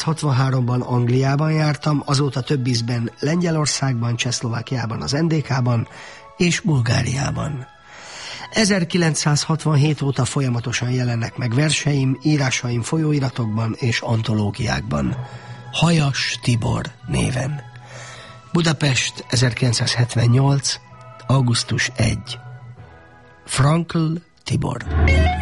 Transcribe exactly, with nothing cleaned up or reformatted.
hatvanháromban Angliában jártam, azóta több ízben Lengyelországban, Csehszlovákiában, az en dé ká-ban és Bulgáriában. ezerkilencszázhatvanhét óta folyamatosan jelennek meg verseim, írásaim folyóiratokban és antológiákban. Hajas Tibor néven. Budapest, ezerkilencszázhetvennyolc. augusztus elseje. Frankl Tibor.